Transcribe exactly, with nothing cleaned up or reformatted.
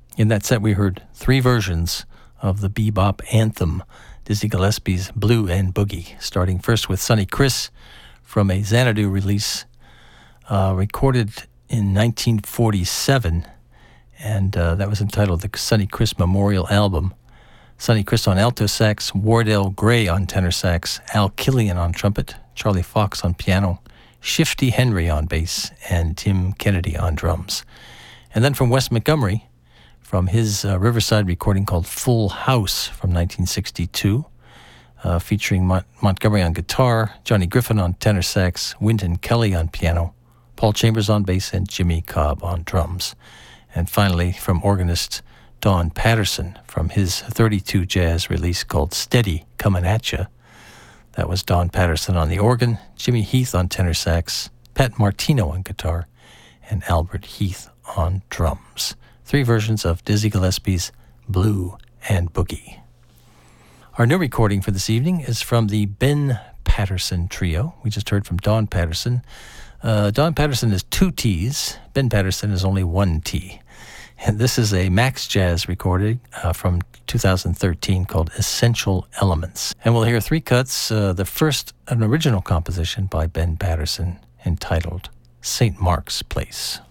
In that set, we heard three versions of the bebop anthem, Dizzy Gillespie's Blue and Boogie, starting first with Sonny Chris from a Xanadu release uh, recorded in nineteen forty-seven, and uh, that was entitled the Sonny Chris Memorial Album. Sonny Chris on alto sax, Wardell Gray on tenor sax, Al Killian on trumpet, Charlie Fox on piano, Shifty Henry on bass, and Tim Kennedy on drums. And then from Wes Montgomery, from his uh, Riverside recording called Full House from nineteen sixty-two, uh, featuring Mont- Montgomery on guitar, Johnny Griffin on tenor sax, Wynton Kelly on piano, Paul Chambers on bass, and Jimmy Cobb on drums. And finally, from organist Don Patterson, from his thirty-two jazz release called Steady Comin' At Ya. That was Don Patterson on the organ, Jimmy Heath on tenor sax, Pat Martino on guitar, and Albert Heath on drums. Three versions of Dizzy Gillespie's Blue and Boogie. Our new recording for this evening is from the Ben Patterson Trio. We just heard from Don Patterson. Uh, Don Patterson is two T's. Ben Patterson is only one T. And this is a Max Jazz recording uh, from two thousand thirteen called Essential Elements. And we'll hear three cuts. Uh, the first, an original composition by Ben Patterson entitled Saint Mark's Place.